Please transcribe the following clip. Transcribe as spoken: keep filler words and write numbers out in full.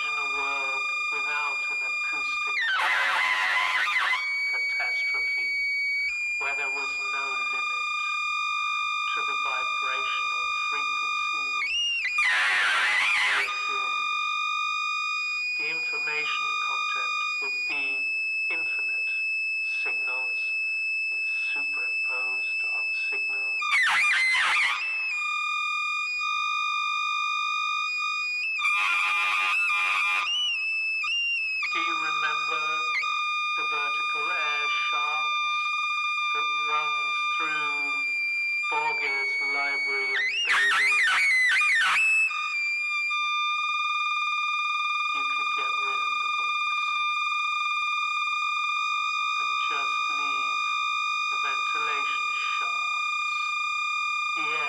Imagine a world without an acoustic catastrophe, where there was no limit to the vibrational frequencies, molecules. The information content would be infinite. Signals superimposed on signals. Do you remember the vertical air shafts that runs through Borges' library and building? You could get rid of the books and just leave the ventilation shafts, the